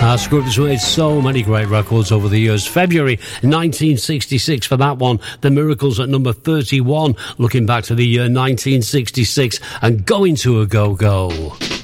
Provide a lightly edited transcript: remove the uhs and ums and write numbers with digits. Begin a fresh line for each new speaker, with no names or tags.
This group has made so many great records over the years. February 1966 for that one. The Miracles at number 31, looking back to the year 1966 and going to a go-go.